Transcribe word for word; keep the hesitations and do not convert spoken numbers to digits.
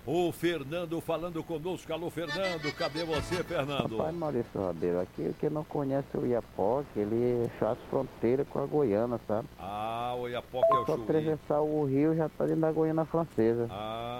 O Fernando falando conosco. Alô, Fernando, cadê você, Fernando? Pai Maurício Rabelo, aqui que não conhece o Iapoque, ele faz fronteira com a Goiânia, sabe? Ah, o Iapoque é o Só Chuí. atravessar o rio já tá dentro da Guiana Francesa. Ah,